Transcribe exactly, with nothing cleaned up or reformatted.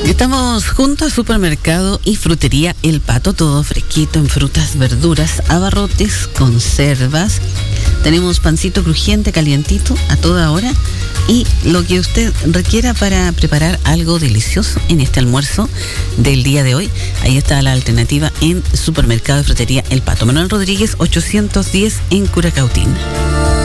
Estamos junto a Supermercado y Frutería El Pato, todo fresquito en frutas, verduras, abarrotes, conservas. Tenemos pancito crujiente, calientito, a toda hora. Y lo que usted requiera para preparar algo delicioso en este almuerzo del día de hoy. Ahí está la alternativa en Supermercado y Frutería El Pato. Manuel Rodríguez, ochocientos diez en Curacautín.